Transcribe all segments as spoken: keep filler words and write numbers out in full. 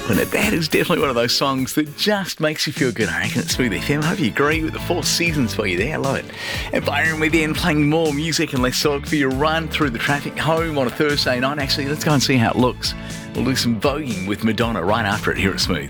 Now that is definitely one of those songs that just makes you feel good, I reckon, at Smooth F M. I hope you agree with the four seasons for you there. I love it. And Byron within playing more music and less talk for your run through the traffic home on a Thursday night. Actually, let's go and see how it looks. We'll do some voguing with Madonna right after it here at Smooth.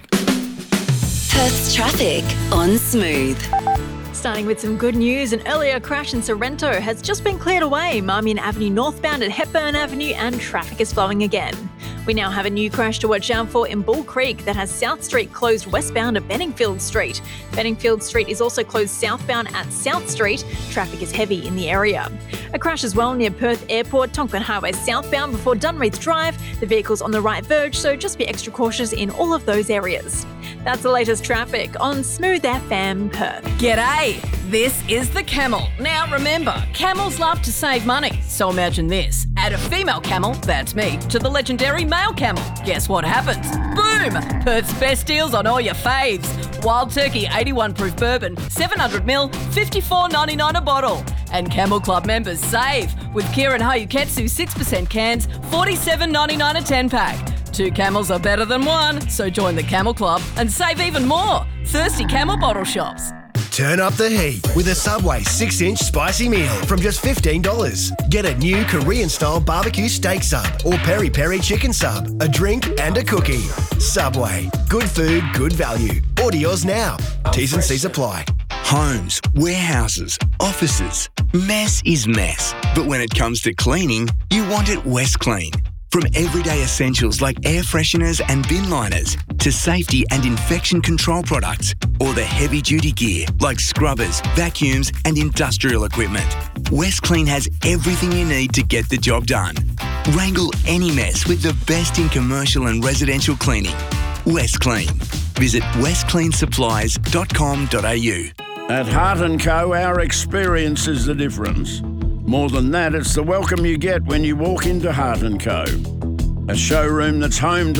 Perth's traffic on Smooth. Starting with some good news, an earlier crash in Sorrento has just been cleared away. Marmion Avenue northbound at Hepburn Avenue and traffic is flowing again. We now have a new crash to watch out for in Bull Creek that has South Street closed westbound at Benningfield Street. Benningfield Street is also closed southbound at South Street. Traffic is heavy in the area. A crash as well near Perth Airport, Tonkin Highway southbound before Dunreath Drive. The vehicle's on the right verge, so just be extra cautious in all of those areas. That's the latest traffic on Smooth F M Perth. G'day, this is the Camel. Now remember, camels love to save money, so imagine this. Add a female camel, that's me, to the legendary male camel. Guess what happens? Boom! Perth's best deals on all your faves. Wild Turkey eighty-one proof bourbon, seven hundred mil, fifty-four ninety-nine a bottle. And Camel Club members save with Kirin Hayuketsu six percent cans, forty-seven ninety-nine a ten pack. Two camels are better than one, so join the Camel Club and save even more. Thirsty Camel bottle shops. Turn up the heat with a Subway six inch spicy meal from just fifteen dollars. Get a new Korean-style barbecue steak sub or peri-peri chicken sub, a drink and a cookie. Subway. Good food, good value. Order yours now. T's and C's apply. Homes, warehouses, offices. Mess is mess. But when it comes to cleaning, you want it West Clean. From everyday essentials like air fresheners and bin liners to safety and infection control products, or the heavy-duty gear like scrubbers, vacuums and industrial equipment, West Clean has everything you need to get the job done. Wrangle any mess with the best in commercial and residential cleaning. West Clean. Visit west clean supplies dot com dot a u. At Heart and Co, our experience is the difference. More than that, it's the welcome you get when you walk into Heart and Co, a showroom that's home to